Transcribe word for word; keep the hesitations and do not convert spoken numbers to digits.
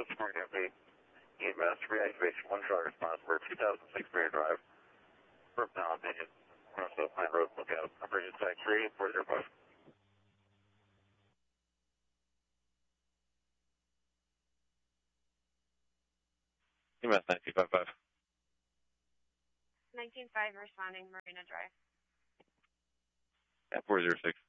Coast Marine M P. E M S reactivation, one shot response for two thousand six Marine Drive. For Palm Opinion, across the Pine Road, lookout. Operation Tag three four zero five. E M S nineteen five five. nineteen five responding, Marina Drive. At four zero six.